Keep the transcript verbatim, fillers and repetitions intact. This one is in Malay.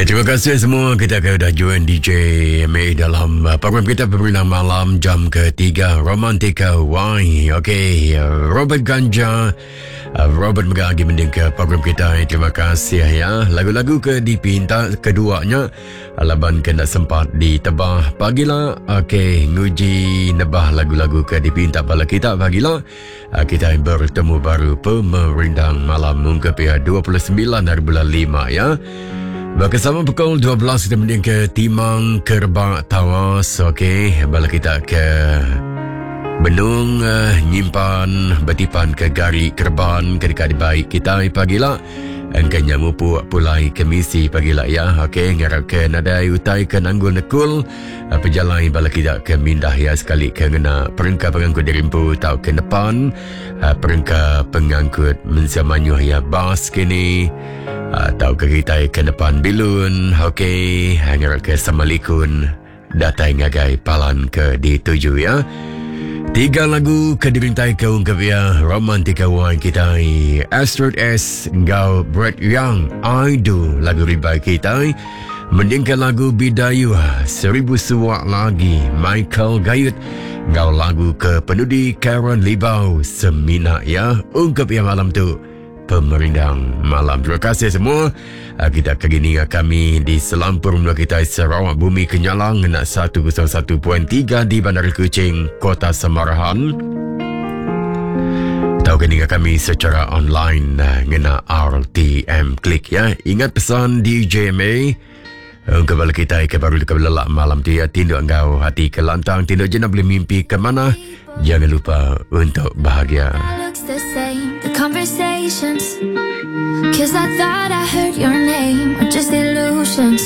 Ya, terima kasih semua. Kita akan dah join D J M A dalam uh, program kita Pemberitaan Malam jam ketiga Romantika Y. Okey, uh, Robert Ganja, uh, Robert Megagi mendengar program kita. Terima kasih ya. Lagu-lagu ke dipinta keduanya Alaban kena sempat ditebah pagilah. Okey, nguji nebah lagu-lagu ke dipinta pada kita pagilah. Uh, kita bertemu baru Pemerintang Malam mungkin ya dua puluh sembilan hari bulan lima ya. Bersama pukul dua belas kita mendengar ke Timang Kerbak Tawas. Okey, bala kita ke Benung uh, nyimpan betipan ke Gari Kerban ke dekat baik kita pagilah. Engkanya mupu pulai kemisi pagilah ya. Okey, ngarap ke nadai utai ke nanggul nekul. Uh, pejalan bala kita ke mindah ya sekali ke ngena perengka pengangkut dirimpu tau ke depan. Uh, perengka pengangkut mensamanyuh ya bas kini. Atau ke kita ke depan bilun. Okey, hanya ke Samalikun datai ngagai palan ke dituju ya. Tiga lagu ke dirintai ke ungkap ya Romantika Y kita. Astrid S Ngau Brett Young I Do lagu ribai kita. Mendingkan lagu Bidayu Seribu Suak Lagi Michael Gayut. Ngau lagu ke penudi Karen Libau Semina ya. Ungkap ya malam tu Pemerintang Malam. Terima kasih semua. Kita kegini kami di Selampur Menua kita Sarawak Bumi Kenyalang nak seratus satu perpuluhan tiga di Bandar Kuching Kota Samarahan. Tahu kini kami secara online ngena R T M Klik ya. Ingat pesan D J M A kembali kita ke baru ke lelak malam tu ya. Tinduk engkau hati ke lantang, tinduk jenab boleh mimpi ke mana. Jangan lupa untuk bahagia. Conversations, 'cause I thought I heard your name, or just illusions.